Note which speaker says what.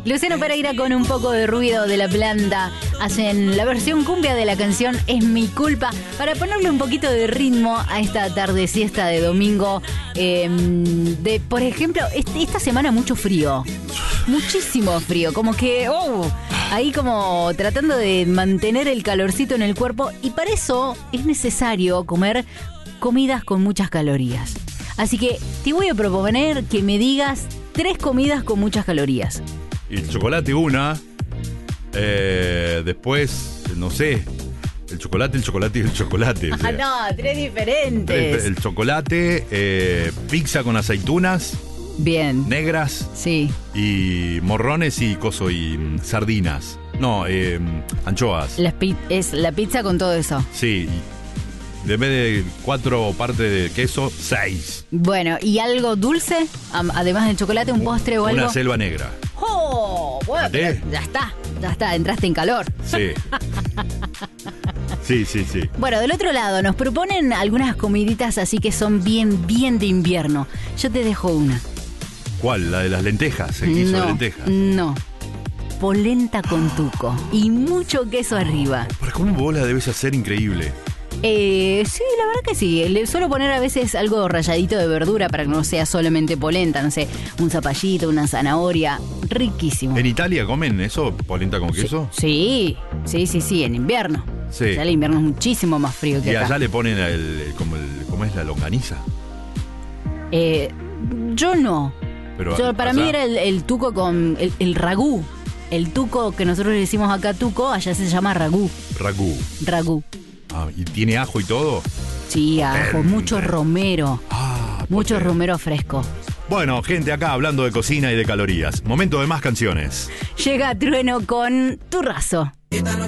Speaker 1: Luciano Pereira con un poco de ruido de la planta. Hacen la versión cumbia de la canción Es mi culpa, para ponerle un poquito de ritmo a esta tarde siesta de domingo. Por ejemplo, esta semana mucho frío. Muchísimo frío. Como que, ahí como tratando de mantener el calorcito en el cuerpo. Y para eso es necesario comer comidas con muchas calorías. Así que te voy a proponer que me digas 3 comidas con muchas calorías.
Speaker 2: Y el chocolate una. Después, no sé. El chocolate y el chocolate. O sea,
Speaker 1: No, 3 diferentes.
Speaker 2: El chocolate, pizza con aceitunas.
Speaker 1: Bien.
Speaker 2: Negras.
Speaker 1: Sí.
Speaker 2: Y morrones y sardinas. No, anchoas.
Speaker 1: Es la pizza con todo eso.
Speaker 2: Sí. En vez de 4 partes de queso, 6.
Speaker 1: Bueno, ¿y algo dulce? Además del chocolate, un postre o algo.
Speaker 2: Una selva negra.
Speaker 1: ¡Oh! Bueno, ya está, entraste en calor.
Speaker 2: Sí. Sí.
Speaker 1: Bueno, del otro lado, nos proponen algunas comiditas así que son bien de invierno. Yo te dejo una.
Speaker 2: ¿Cuál? ¿La de las lentejas? ¿El guiso de lentejas?
Speaker 1: No. Polenta con tuco y mucho queso arriba.
Speaker 2: Pero como vos la debes hacer increíble.
Speaker 1: Sí, la verdad que sí. Le suelo poner a veces algo ralladito de verdura para que no sea solamente polenta. No sé, un zapallito, una zanahoria. Riquísimo.
Speaker 2: ¿En Italia comen eso? ¿Polenta con queso?
Speaker 1: Sí, en invierno.
Speaker 2: Sí.
Speaker 1: Ya el invierno es muchísimo más frío que
Speaker 2: y
Speaker 1: acá.
Speaker 2: allá le ponen ¿cómo es la longaniza?
Speaker 1: Yo no.
Speaker 2: Pero
Speaker 1: Para mí era el tuco con el ragú. El tuco que nosotros le decimos acá tuco, allá se llama ragú. Ragú.
Speaker 2: Ah, ¿y tiene ajo y todo?
Speaker 1: Sí, ajo, mucho romero. Mucho romero fresco.
Speaker 2: Bueno, gente acá hablando de cocina y de calorías. Momento de más canciones.
Speaker 1: Llega Trueno con Turrazo.